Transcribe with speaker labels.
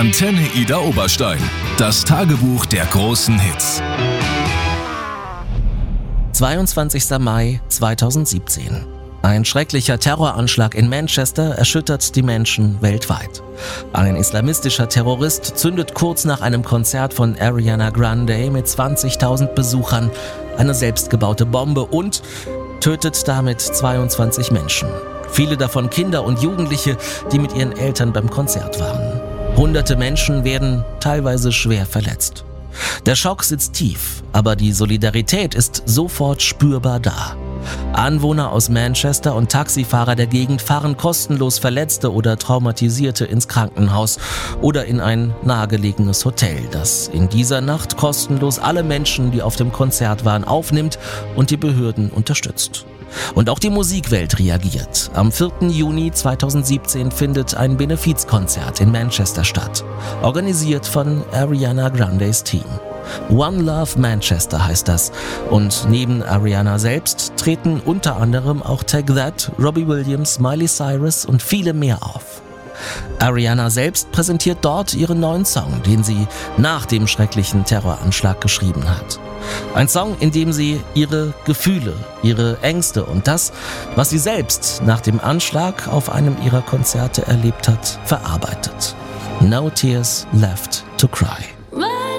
Speaker 1: Antenne Ida Oberstein. Das Tagebuch der großen Hits.
Speaker 2: 22. Mai 2017. Ein schrecklicher Terroranschlag in Manchester erschüttert die Menschen weltweit. Ein islamistischer Terrorist zündet kurz nach einem Konzert von Ariana Grande mit 20.000 Besuchern eine selbstgebaute Bombe und tötet damit 22 Menschen. Viele davon Kinder und Jugendliche, die mit ihren Eltern beim Konzert waren. Hunderte Menschen werden teilweise schwer verletzt. Der Schock sitzt tief, aber die Solidarität ist sofort spürbar da. Anwohner aus Manchester und Taxifahrer der Gegend fahren kostenlos Verletzte oder Traumatisierte ins Krankenhaus oder in ein nahegelegenes Hotel, das in dieser Nacht kostenlos alle Menschen, die auf dem Konzert waren, aufnimmt und die Behörden unterstützt. Und auch die Musikwelt reagiert. Am 4. Juni 2017 findet ein Benefizkonzert in Manchester statt, organisiert von Ariana Grandes Team. One Love Manchester heißt das. Und neben Ariana selbst treten unter anderem auch Take That, Robbie Williams, Miley Cyrus und viele mehr auf. Ariana selbst präsentiert dort ihren neuen Song, den sie nach dem schrecklichen Terroranschlag geschrieben hat. Ein Song, in dem sie ihre Gefühle, ihre Ängste und das, was sie selbst nach dem Anschlag auf einem ihrer Konzerte erlebt hat, verarbeitet. No Tears Left to Cry.